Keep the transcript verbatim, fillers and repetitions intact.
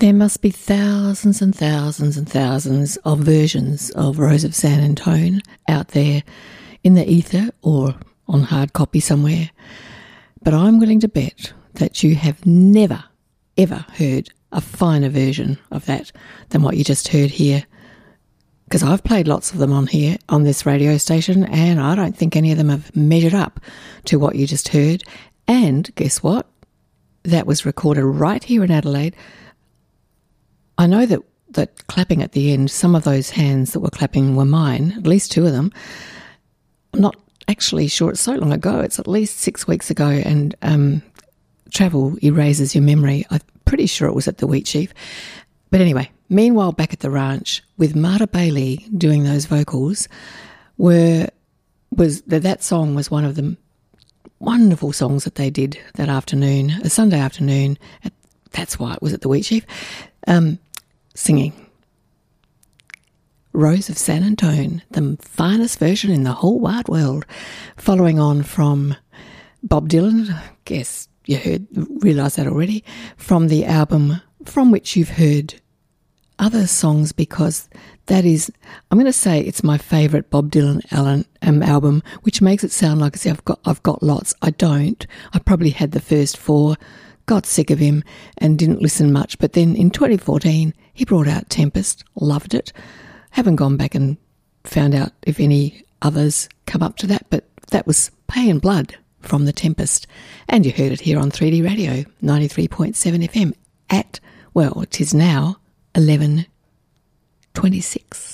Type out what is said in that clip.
There must be thousands and thousands and thousands of versions of Rose of San Antone out there in the ether or on hard copy somewhere. But I'm willing to bet that you have never, ever heard a finer version of that than what you just heard here. Because I've played lots of them on here, on this radio station, and I don't think any of them have measured up to what you just heard. And guess what? That was recorded right here in Adelaide. I know that, that clapping at the end, some of those hands that were clapping were mine, at least two of them. I'm not actually sure, it's so long ago, it's at least six weeks ago, and um, travel erases your memory. I'm pretty sure it was at the Wheatsheaf. But anyway, meanwhile, back at the ranch, with Marta Bailey doing those vocals, were was that, that song was one of the wonderful songs that they did that afternoon, a Sunday afternoon. At, that's why it was at the Wheatsheaf. Um, singing Rose of San Antone, the finest version in the whole wide world, following on from Bob Dylan. Guess you heard, realise that already, from the album from which you've heard other songs, because that is, I'm going to say it's my favourite Bob Dylan Alan, um, album, which makes it sound like as if I've got, I've got lots. I don't. I probably had the first four, got sick of him and didn't listen much. But then in twenty fourteen, he brought out Tempest, loved it. Haven't gone back and found out if any others come up to that, but that was Pay and Blood from the Tempest. And you heard it here on three D Radio, ninety-three point seven F M at, well, it is now eleven twenty-six.